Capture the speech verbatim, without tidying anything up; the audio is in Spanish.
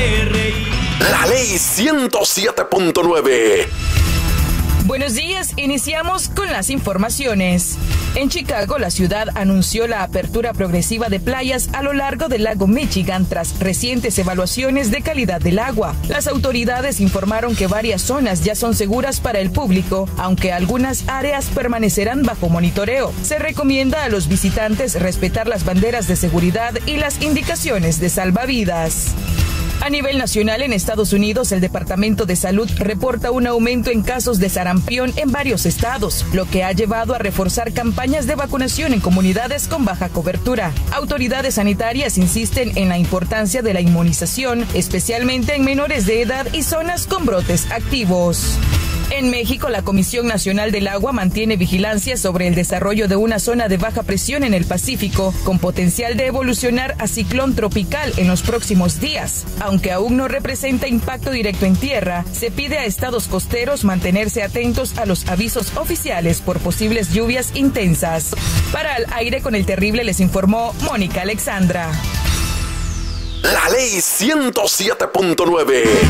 R I. La ley ciento siete punto nueve. Buenos días, iniciamos con las informaciones. En Chicago, la ciudad anunció la apertura progresiva de playas a lo largo del lago Michigan tras recientes evaluaciones de calidad del agua. Las autoridades informaron que varias zonas ya son seguras para el público, aunque algunas áreas permanecerán bajo monitoreo. Se recomienda a los visitantes respetar las banderas de seguridad y las indicaciones de salvavidas. A nivel nacional, en Estados Unidos, el Departamento de Salud reporta un aumento en casos de sarampión en varios estados, lo que ha llevado a reforzar campañas de vacunación en comunidades con baja cobertura. Autoridades sanitarias insisten en la importancia de la inmunización, especialmente en menores de edad y zonas con brotes activos. En México, la Comisión Nacional del Agua mantiene vigilancia sobre el desarrollo de una zona de baja presión en el Pacífico, con potencial de evolucionar a ciclón tropical en los próximos días. Aunque aún no representa impacto directo en tierra, se pide a estados costeros mantenerse atentos a los avisos oficiales por posibles lluvias intensas. Para Al Aire con el Terrible les informó Mónica Alexandra. La ley ciento siete punto nueve.